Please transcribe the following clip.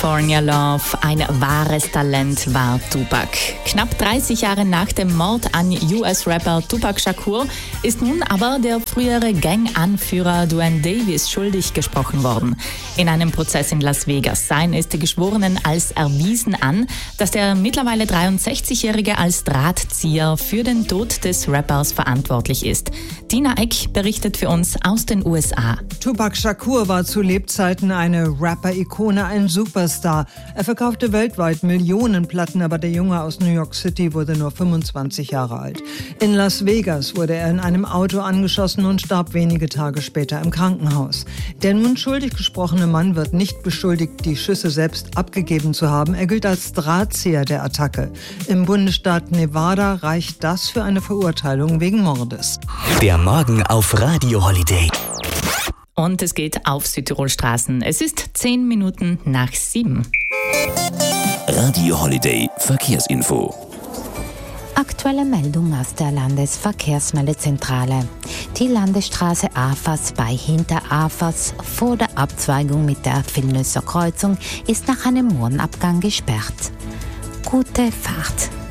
California Love, ein wahres Talent war Tupac. Knapp 30 Jahre nach dem Mord an US-Rapper Tupac Shakur ist nun aber der frühere Gang-Anführer Duane Davis schuldig gesprochen worden. In einem Prozess in Las Vegas seien es die Geschworenen als erwiesen an, dass der mittlerweile 63-Jährige als Drahtzieher für den Tod des Rappers verantwortlich ist. Tina Eck berichtet für uns aus den USA. Tupac Shakur war zu Lebzeiten eine Rapper-Ikone, ein Superstar. Er verkaufte weltweit Millionen Platten, aber der Junge aus New York City wurde nur 25 Jahre alt. In Las Vegas wurde er in einem Auto angeschossen und starb wenige Tage später im Krankenhaus. Der nun schuldig gesprochene Mann wird nicht beschuldigt, die Schüsse selbst abgegeben zu haben. Er gilt als Drahtzieher der Attacke. Im Bundesstaat Nevada reicht das für eine Verurteilung wegen Mordes. Der Morgen auf Radio Holiday. Und es geht auf Südtirolstraßen. Es ist 10 Minuten nach 7. Radio Holiday Verkehrsinfo. Aktuelle Meldung aus der Landesverkehrsmeldezentrale. Die Landesstraße Afers bei Hinterafers vor der Abzweigung mit der Vilnöser Kreuzung ist nach einem Mohrenabgang gesperrt. Gute Fahrt!